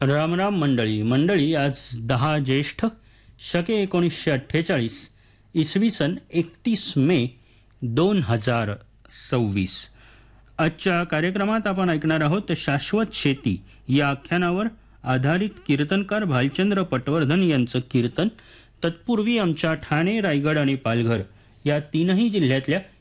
रामराम मंडळी आज 10 ज्येष्ठ शके 1948 इसवी सन 31 मे 2026. आजच्या कार्यक्रमात आपण ऐकणार आहोत शाश्वत शेती या आख्यानावर आधारित कीर्तनकार भालचंद्र पटवर्धन यांचं कीर्तन. तत्पूर्वी आमच्या ठाणे, रायगड आणि पालघर या तीनही जिल्ह्यातल्या